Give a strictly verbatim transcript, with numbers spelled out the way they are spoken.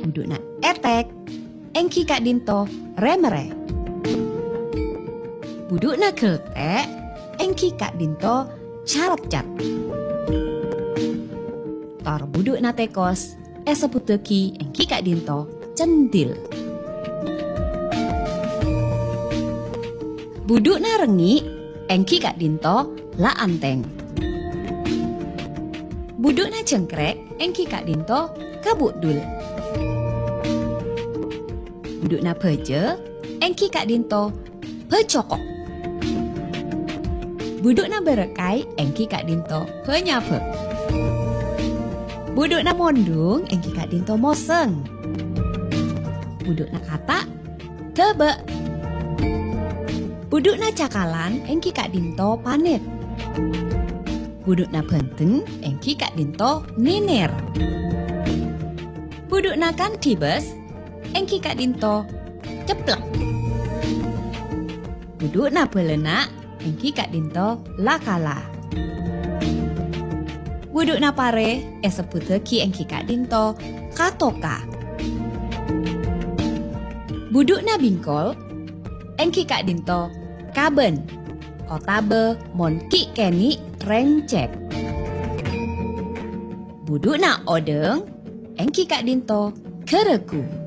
Budukna etek, engki Kak Dinto remere. Budukna keltek, engki Kak Dinto carat-cat. Tor budukna tekos, eseputeki engki Kak Dinto cendil. Budukna rengi, engki Kak Dinto la anteng. Budukna cengkrek, engki Kak Dinto kabuk dul. Budukna peje, engki Kak Dinto pecokok. Budukna berekai, engki Kak Dinto penyape. Budukna mondung, engki Kak Dinto moseng. Budukna kata, tebe. Budukna cakalan, engki Kak Dinto panet. Budukna penteng, engki Kak Dinto niner. Budukna kan tibes, engki Kak Dinto ceplek. Budukna pelena, engki Kak Dinto lakala. Budukna pare, eseputeki engki Kak Dinto katoka. Budukna bingkol, engki Kak Dinto kaben. Otabe mon ki keni rencek. Budukna odeng, engki Kak Dinto kereku.